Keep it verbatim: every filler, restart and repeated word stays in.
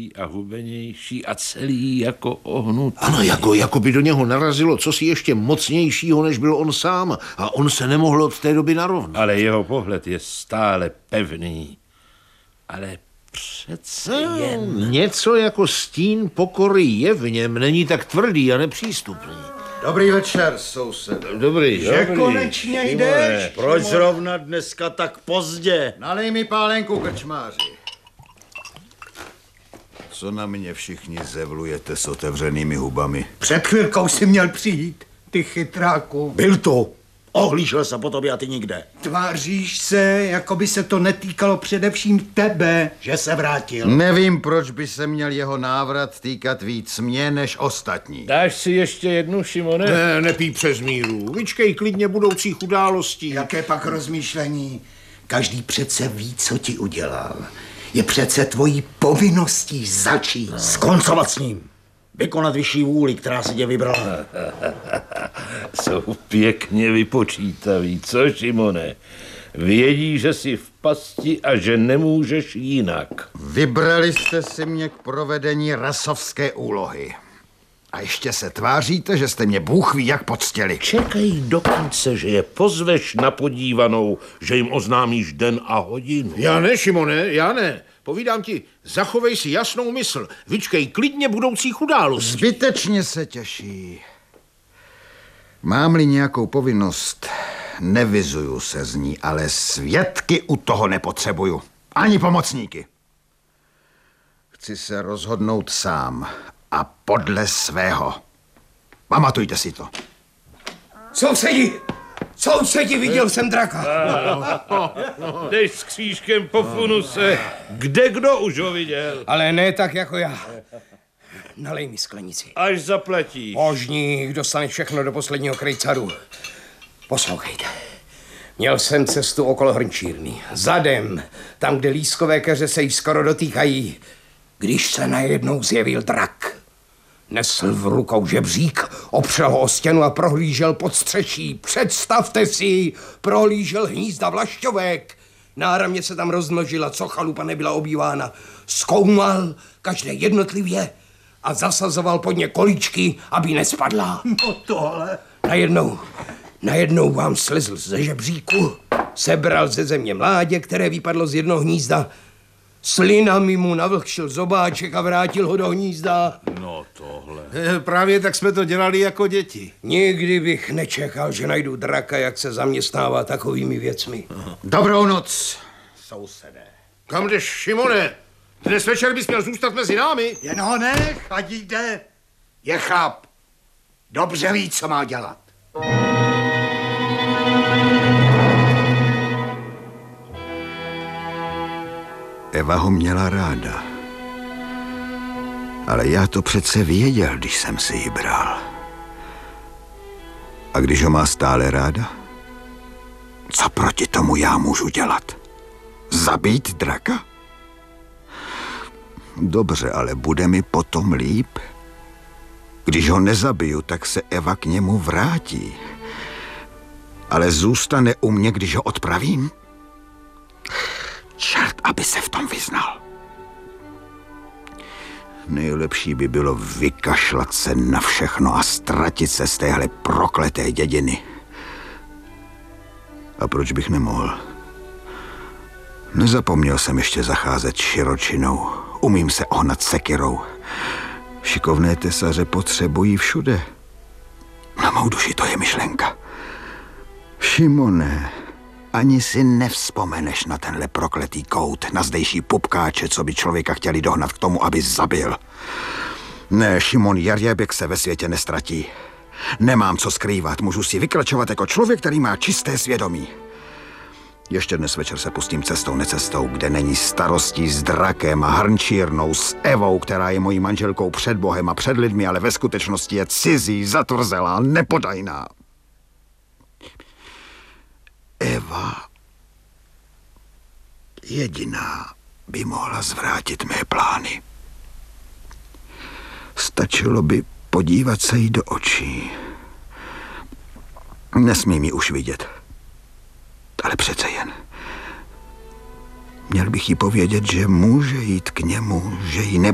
hubenější a hubenější a celý jako ohnutý. Ano, jako, jako by do něho narazilo cosi ještě mocnějšího, než byl on sám. A on se nemohl od té doby narovnat. Ale jeho pohled je stále pevný. Ale přece jen... Hmm, něco jako stín pokory je v něm, není tak tvrdý a nepřístupný. Dobrý večer, soused. Dobrý, Že dobrý. konečně jdeš? Proč zrovna dneska tak pozdě? Nalej mi pálenku, krčmáři. Co na mě všichni zevlujete s otevřenými hubami? Před chvilkou si měl přijít, ty chytráku. Byl tu. Ohlížel se po tobě a ty nikde. Tváříš se, jako by se to netýkalo především tebe, že se vrátil. Nevím, proč by se měl jeho návrat týkat víc mě než ostatní. Dáš si ještě jednu, Šimone? Ne, nepij přes míru. Vyčkej klidně budoucích událostí. Jaké pak rozmýšlení? Každý přece ví, co ti udělal. Je přece tvojí povinností začít. Skoncovat s ním. Vykonat vyšší vůli, která si tě vybrala. Jsou pěkně vypočítaví, co, Šimone? Vědí, že jsi v pasti a že nemůžeš jinak. Vybrali jste si mě k provedení rasovské úlohy. A ještě se tváříte, že jste mě Bůh ví jak poctěli. Čekej do konce, že je pozveš na podívanou, že jim oznámíš den a hodinu. Já ne, Šimone, já ne. Povídám ti, zachovej si jasnou mysl. Vyčkej klidně budoucích událostí. Zbytečně se těší. Mám-li nějakou povinnost, nevyzuju se z ní, ale svědky u toho nepotřebuju. Ani pomocníky. Chci se rozhodnout sám a podle svého. Pamatujte si to. Sousedi! Sousedi, viděl jsem draka. Jdeš s křížkem po funuse. Kde kdo už ho viděl? Ale ne tak jako já. Nalej mi sklenici. Až zaplatíš. Možník, dostaneš všechno do posledního krejcaru. Poslouchejte. Měl jsem cestu okolo hrnčírny. Zadem, tam, kde lískové keře se jí skoro dotýkají, když se najednou zjevil drak. Nesl v rukou žebřík, opřel ho o stěnu a prohlížel podstřeší. Představte si, prohlížel hnízda vlašťovek. Náramně se tam rozmnožila, co chalupa nebyla obývána. Zkoumal každé jednotlivě a zasazoval pod ně kolíčky, aby nespadla. No tohle. Najednou, najednou vám slezl ze žebříku, sebral ze země mládě, které vypadlo z jednoho hnízda, slinami mu navlhčil zobáček a vrátil ho do hnízda. No tohle. Právě tak jsme to dělali jako děti. Nikdy bych nečekal, že najdu draka, jak se zaměstnává takovými věcmi. Dobrou noc, sousedé. Kam jdeš, Šimone? Dnes večer bys měl zůstat mezi námi. Jen ho nech, ať jde. Je chlap. Dobře ví, co má dělat. Eva ho měla ráda. Ale já to přece věděl, když jsem si ji bral. A když ho má stále ráda? Co proti tomu já můžu dělat? Zabít draka? Dobře, ale bude mi potom líp. Když ho nezabiju, tak se Eva k němu vrátí. Ale zůstane u mě, když ho odpravím? Čert, aby se v tom vyznal. Nejlepší by bylo vykašlat se na všechno a ztratit se z téhle prokleté dědiny. A proč bych nemohl? Nezapomněl jsem ještě zacházet širočinou. Umím se ohnat sekirou. Šikovné tesaře potřebují všude. Na mou duši to je myšlenka. Šimone, ani si nevzpomeneš na tenhle prokletý kout, na zdejší pupkáče, co by člověka chtěli dohnat k tomu, aby zabil. Ne, Šimon Jarjebek se ve světě nestratí. Nemám co skrývat, můžu si vykračovat jako člověk, který má čisté svědomí. Ještě dnes večer se pustím cestou necestou, kde není starostí s drakem a hrnčírnou, s Evou, která je mojí manželkou před Bohem a před lidmi, ale ve skutečnosti je cizí, zatvrzelá, nepodajná. Eva jediná by mohla zvrátit mé plány. Stačilo by podívat se jí do očí. Nesmím ji už vidět. Ale přece jen. Měl bych jí povědět, že může jít k němu, že ji